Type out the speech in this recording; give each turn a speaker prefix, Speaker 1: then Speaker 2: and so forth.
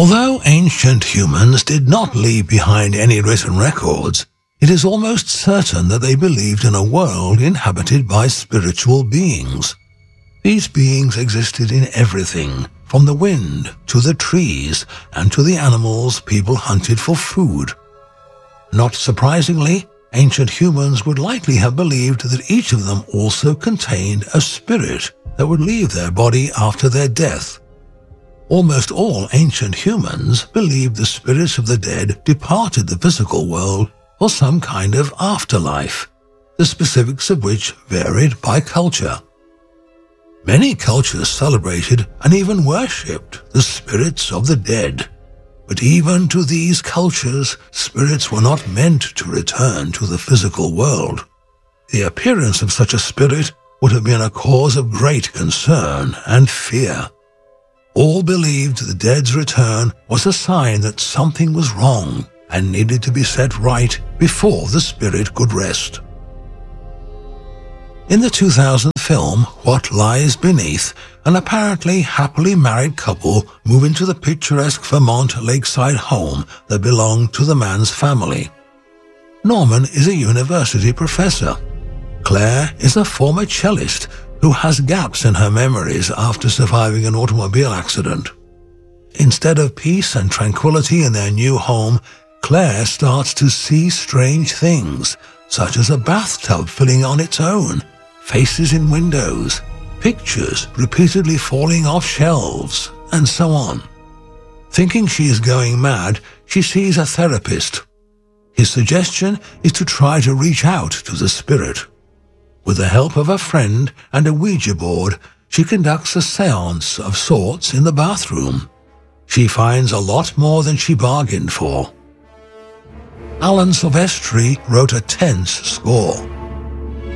Speaker 1: Although ancient humans did not leave behind any written records, it is almost certain that they believed in a world inhabited by spiritual beings. These beings existed in everything, from the wind to the trees and to the animals people hunted for food. Not surprisingly, ancient humans would likely have believed that each of them also contained a spirit that would leave their body after their death. Almost all ancient humans believed the spirits of the dead departed the physical world for some kind of afterlife, the specifics of which varied by culture. Many cultures celebrated and even worshipped the spirits of the dead. But even to these cultures, spirits were not meant to return to the physical world. The appearance of such a spirit would have been a cause of great concern and fear. All believed the dead's return was a sign that something was wrong and needed to be set right before the spirit could rest. In the 2000 film What Lies Beneath, an apparently happily married couple move into the picturesque Vermont lakeside home that belonged to the man's family. Norman is a university professor. Claire is a former cellist who has gaps in her memories after surviving an automobile accident. Instead of peace and tranquility in their new home, Claire starts to see strange things, such as a bathtub filling on its own, faces in windows, pictures repeatedly falling off shelves, and so on. Thinking she is going mad, she sees a therapist. His suggestion is to try to reach out to the spirit. With the help of a friend and a Ouija board, she conducts a seance of sorts in the bathroom. She finds a lot more than she bargained for. Alan Silvestri wrote a tense score.